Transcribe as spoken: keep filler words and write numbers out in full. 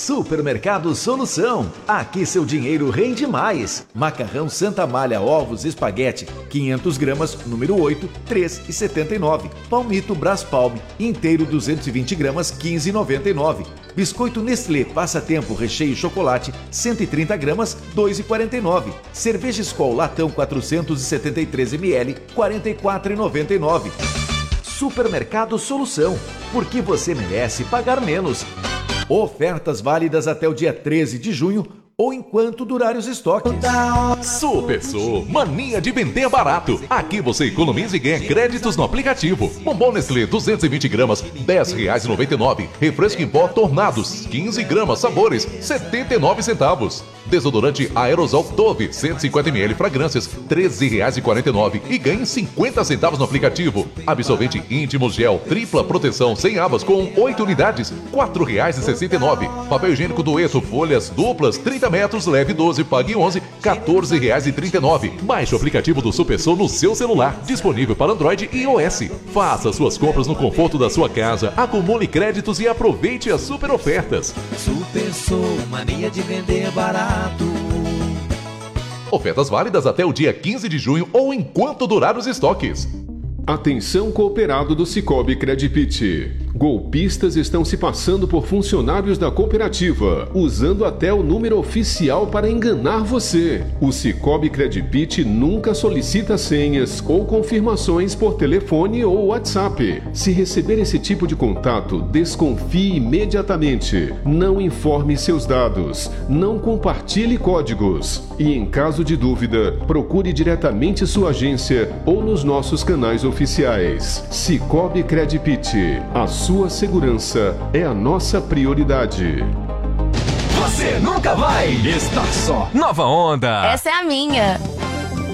Supermercado Solução. Aqui seu dinheiro rende mais. Macarrão Santa Malha ovos espaguete quinhentas gramas, número oito, três reais e setenta e nove. Palmito Braspalme inteiro duzentas e vinte gramas, quinze reais e noventa e nove. Biscoito Nestlé Passatempo recheio chocolate cento e trinta gramas, dois reais e quarenta e nove. Cerveja Skol latão quatrocentos e setenta e três mililitros, quarenta e quatro reais e noventa e nove. Supermercado Solução, porque você merece pagar menos. Ofertas válidas até o dia treze de junho ou enquanto durar os estoques. Super Sul, mania de vender barato. Aqui você economiza e ganha créditos no aplicativo. Bombom Nestlé duzentas e vinte gramas, dez reais e noventa e nove. Refresco em pó Tornados, quinze gramas, sabores, setenta e nove centavos. Desodorante Aerosol Dove, cento e cinquenta mililitros, fragrâncias, treze reais e quarenta e nove. E ganhe cinquenta centavos no aplicativo. Absorvente íntimo gel, tripla proteção, sem abas, com oito unidades, quatro reais e sessenta e nove. Papel higiênico Dueto, folhas duplas, trinta metros, leve doze, pague onze, quatorze reais e trinta e nove. Baixe o aplicativo do Supersol no seu celular, disponível para Android e iOS. Faça suas compras no conforto da sua casa, acumule créditos e aproveite as super ofertas. Supersol, mania de vender barato. Ofertas válidas até o dia quinze de junho ou enquanto durar os estoques. Atenção cooperado do Cicobi Credipit. Golpistas estão se passando por funcionários da cooperativa, usando até o número oficial para enganar você. O Cicobi Credipit nunca solicita senhas ou confirmações por telefone ou WhatsApp. Se receber esse tipo de contato, desconfie imediatamente. Não informe seus dados. Não compartilhe códigos. E em caso de dúvida, procure diretamente sua agência ou nos nossos canais oficiais. Cicobi Credipit. A sua segurança é a nossa prioridade. Você nunca vai estar só. Nova Onda. Essa é a minha.